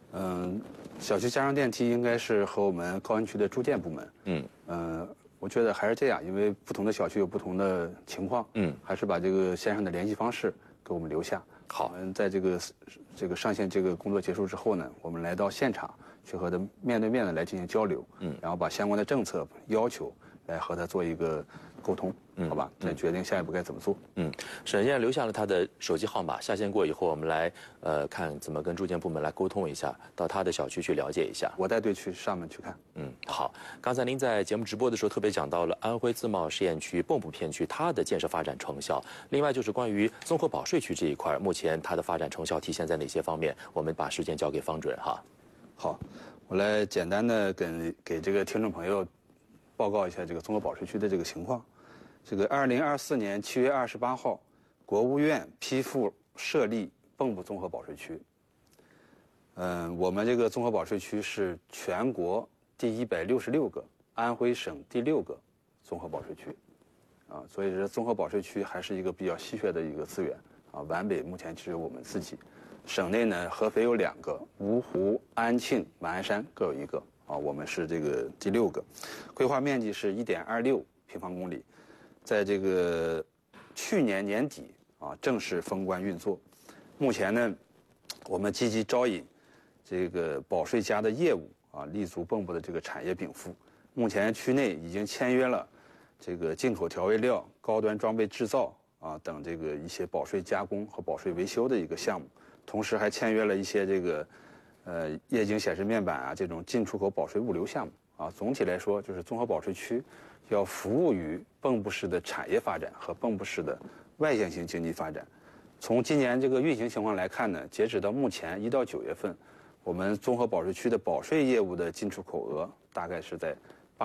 小区加上电梯应该是和我们高新区的住建部门。我觉得还是这样，因为不同的小区有不同的情况。还是把这个先生的联系方式给我们留下。 好， 我们在这个上线这个工作结束之后呢，我们来到现场去和他面对面的来进行交流。然后把相关的政策要求来和他做一个沟通。好吧，再决定下一步该怎么做。 沈先生留下了他的手机号码，下线过以后，我们来看怎么跟住建部门来沟通一下，到他的小区去了解一下。 我带队去上门去看。 好。刚才您在节目直播的时候特别讲到了安徽自贸试验区蚌埠片区它的建设发展成效，另外就是关于综合保税区这一块，目前它的发展成效体现在哪些方面？我们把时间交给方主任哈。 好，我来简单的给这个听众朋友报告一下这个综合保税区的这个情况。这个2024年7月28号，国务院批复设立蚌埠综合保税区。我们这个综合保税区是全国第166个，安徽省第6个综合保税区。所以这综合保税区还是一个比较稀缺的一个资源。皖北目前只有我们自己，省内呢合肥有2个，芜湖、安庆、马鞍山各有1个。我们是这个第6个，规划面积是1.26平方公里。在这个去年年底正式封关运作。目前呢，我们积极招引这个保税家的业务立足蚌埠的这个产业禀赋。目前区内已经签约了这个进口调味料、高端装备制造等这个一些保税加工和保税维修的一个项目，同时还签约了一些这个液晶显示面板这种进出口保税物流项目。总体来说，就是综合保税区要服务于蚌埠市的产业发展和蚌埠市的外向型经济发展。从今年这个运行情况来看呢，截止到目前1到9月份，我们综合保税区的保税业务的进出口额大概是在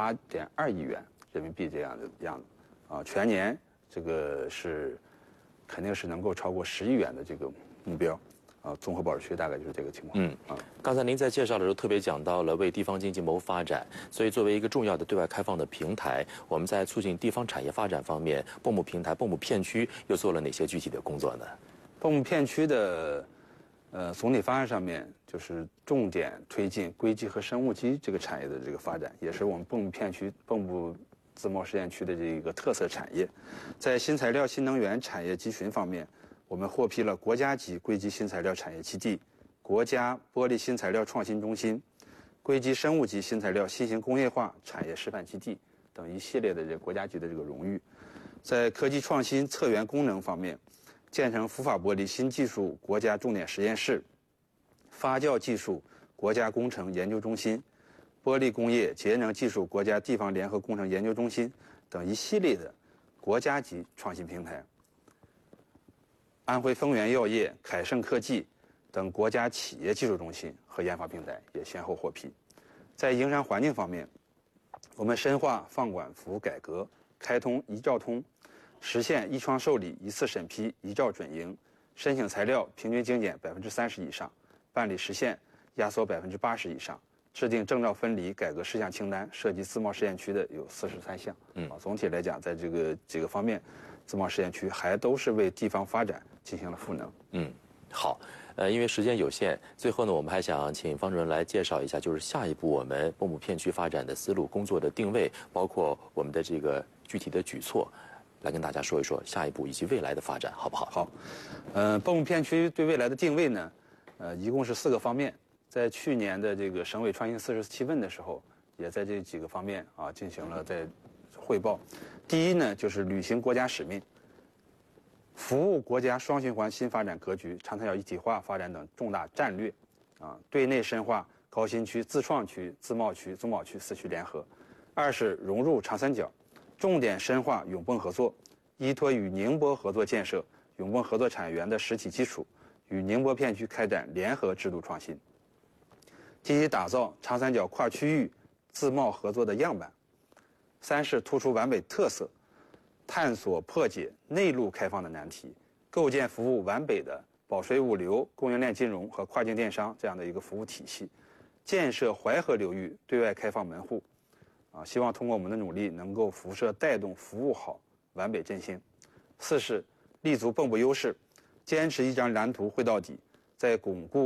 8.2亿元人民币这样的样子。全年这个是肯定是能够超过10亿元的这个目标。综合保税区大概就是这个情况。 刚才您在介绍的时候特别讲到了为地方经济谋发展，所以作为一个重要的对外开放的平台，我们在促进地方产业发展方面，蚌埠平台、蚌埠片区又做了哪些具体的工作呢？ 蚌埠片区的总体方案上面就是重点推进硅基和生物基这个产业的这个发展，也是我们蚌埠片区、蚌埠自贸试验区的这一个特色产业。在新材料、新能源产业集群方面，我们获批了国家级硅基新材料产业基地、国家玻璃新材料创新中心、硅基生物级新材料新型工业化产业示范基地等一系列的这国家级的这个荣誉。在科技创新、测源功能方面，建成浮法玻璃新技术国家重点实验室、发酵技术国家工程研究中心、玻璃工业节能技术国家地方联合工程研究中心等一系列的国家级创新平台。安徽丰源药业、凯盛科技等国家企业技术中心和研发平台也先后获批。在营商环境方面，我们深化放管服务改革，开通一照通，实现一窗受理、一次审批、一照准营，申请材料平均精简30%以上，办理实现压缩80%以上。制定证照分离改革事项清单，涉及自贸试验区的有43项。总体来讲，在这个几个方面，自贸试验区还都是为地方发展进行了赋能。 好，因为时间有限，最后呢，我们还想请方主任来介绍一下，就是下一步我们蚌埠片区发展的思路、工作的定位，包括我们的这个具体的举措，来跟大家说一说下一步以及未来的发展，好不好？ 好，蚌埠片区对未来的定位呢，一共是4个方面。在去年的这个省委创新40次问的时候，也在这几个方面进行了在汇报。第一呢，就是履行国家使命，服务国家双循环新发展格局、长三角一体化发展等重大战略。对内深化高新区、自创区、自贸区、综保区4区联合。2是融入长三角，重点深化永蚌合作，依托与宁波合作建设永蚌合作产业园的实体基础，与宁波片区开展联合制度创新。积极打造长三角跨区域自贸合作的样板。3是突出皖北特色，探索破解内陆开放的难题，构建服务皖北的保税物流、供应链金融和跨境电商这样的一个服务体系，建设淮河流域对外开放门户。希望通过我们的努力，能够辐射带动服务好皖北振兴。4是立足蚌埠优势，坚持一张蓝图绘到底，在巩固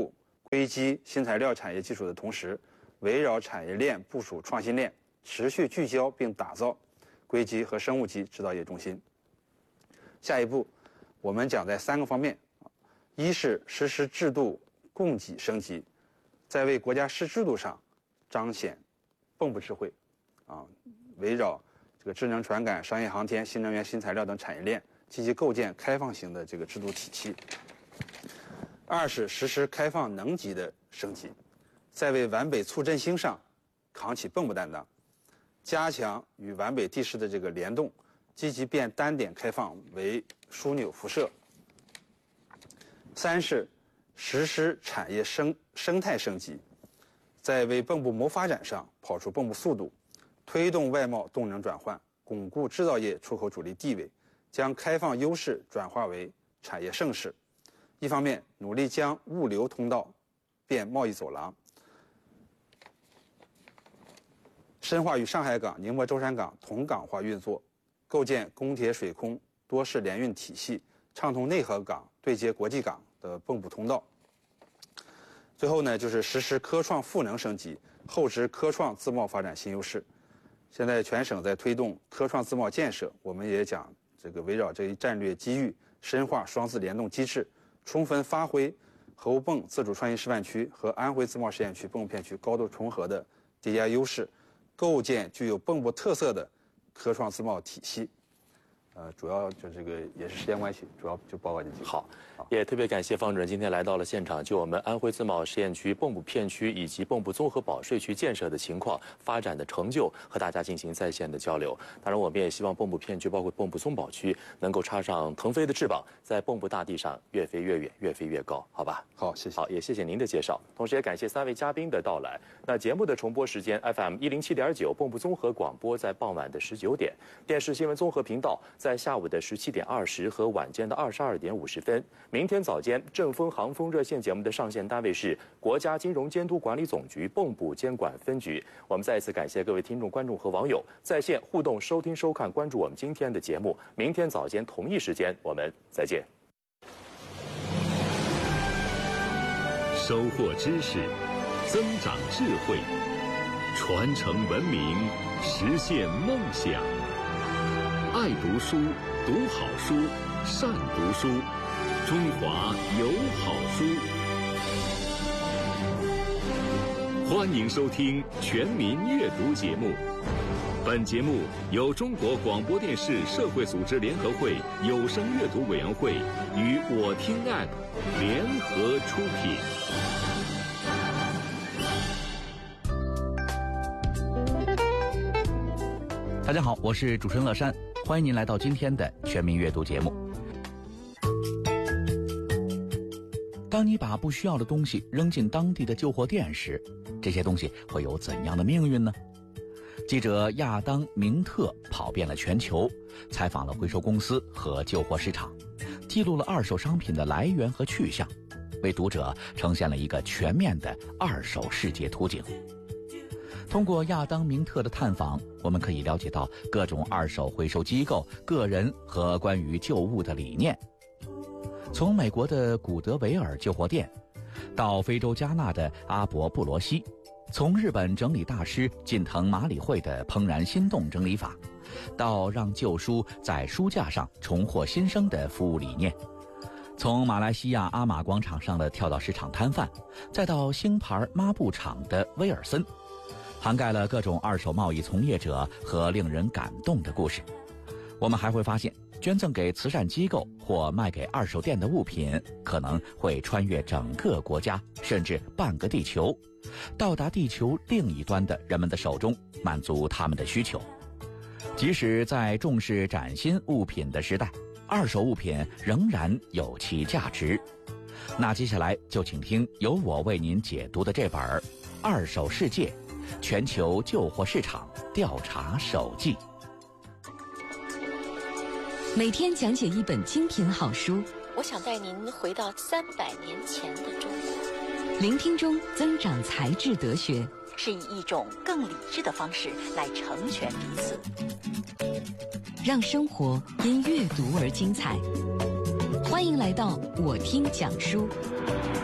硅基新材料产业技术的同时，围绕产业链部署创新链，持续聚焦并打造硅基和生物基制造业中心。下一步，我们讲在3个方面：一是实施制度供给升级，在为国家实制度上彰显蚌埠智慧，围绕这个智能传感、商业航天、新能源、新材料等产业链，积极构建开放型的这个制度体系。二是实施开放能级的升级，在为皖北促振兴上扛起蚌埠担当，加强与皖北地市的这个联动，积极变单点开放为枢纽辐射。三是实施产业生态升级，在为蚌埠谋发展上跑出蚌埠速度，推动外贸动能转换，巩固制造业出口主力地位，将开放优势转化为产业盛世。一方面，努力将物流通道变贸易走廊，深化与上海港、宁波舟山港同港化运作，构建公铁水空多式联运体系，畅通内河港对接国际港的蚌埠通道。最后呢，就是实施科创赋能升级，厚植科创自贸发展新优势。现在全省在推动科创自贸建设，我们也讲这个围绕这一战略机遇，深化双自联动机制，充分发挥侯蚌自主创新示范区和安徽自贸试验区蚌埠片区高度重合的叠加优势，构建具有蚌埠特色的科创自贸体系。主要就这个也是时间关系，主要就报告这几个。 好，也特别感谢方主任今天来到了现场，就我们安徽自贸试验区蚌埠片区以及蚌埠综合保税区建设的情况、发展的成就，和大家进行在线的交流。当然，我们也希望蚌埠片区包括蚌埠综保区能够插上腾飞的翅膀，在蚌埠大地上越飞越远，越飞越高，好吧？ 好，谢谢。 好，也谢谢您的介绍，同时也感谢3位嘉宾的到来。那节目的重播时间 FM 107.9蚌埠综合广播在傍晚的19点，电视新闻综合频道在下午的17点20和晚间的22点50分。明天早间正风航风热线节目的上线单位是国家金融监督管理总局蚌埠监管分局。我们再一次感谢各位听众、观众和网友在线互动、收听、收看、关注我们今天的节目。明天早间同一时间我们再见。 收获知识，增长智慧，传承文明，实现梦想。爱读书，读好书，善读书，中华有好书。欢迎收听全民阅读节目。本节目由中国广播电视社会组织联合会有声阅读委员会与我听 App 联合出品。 大家好，我是主持人乐山，欢迎您来到今天的全民阅读节目。当你把不需要的东西扔进当地的旧货店时，这些东西会有怎样的命运呢？记者亚当·明特跑遍了全球，采访了回收公司和旧货市场，记录了二手商品的来源和去向，为读者呈现了一个全面的二手世界图景。通过亚当·明特的探访，我们可以了解到各种二手回收机构、个人和关于旧物的理念。从美国的古德维尔旧货店，到非洲加纳的阿伯布罗西，从日本整理大师近藤麻里惠的怦然心动整理法，到让旧书在书架上重获新生的服务理念，从马来西亚阿玛广场上的跳蚤市场摊贩，再到星牌抹布厂的威尔森，涵盖了各种二手贸易从业者和令人感动的故事。我们还会发现，捐赠给慈善机构或卖给二手店的物品，可能会穿越整个国家，甚至半个地球，到达地球另一端的人们的手中，满足他们的需求。即使在重视崭新物品的时代，二手物品仍然有其价值。那接下来就请听由我为您解读的这本《二手世界：全球旧货市场调查手记》。 每天讲解一本精品好书， 我想带您回到300年前的中国， 聆听中增长才智德学， 是以一种更理智的方式来成全彼此， 让生活因阅读而精彩。欢迎来到我听讲书。